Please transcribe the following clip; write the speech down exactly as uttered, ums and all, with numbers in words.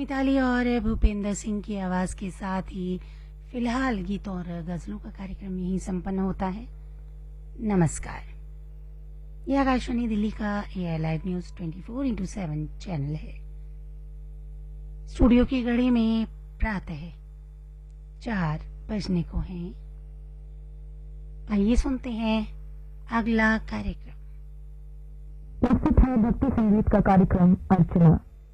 मिताली और भूपेंद्र सिंह की आवाज के साथ ही फिलहाल गीतों और गजलों का कार्यक्रम यही संपन्न होता है। नमस्कार। यह आकाशवाणी दिल्ली का एआई लाइव न्यूज चौबीस इंटू सेवन चैनल है। स्टूडियो की घड़ी में प्रातः चार बजने को हैं। आइए सुनते हैं अगला कार्यक्रम। प्रस्तुत है भक्ति संगीत का कार्यक्रम अर्चना।